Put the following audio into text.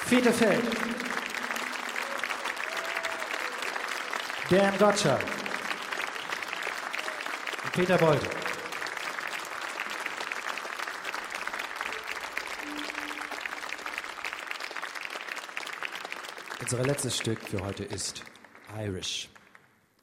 Fiete Feld. Dan Gottschalk. Und Peter Bolte. Unser letztes Stück für heute ist Irish.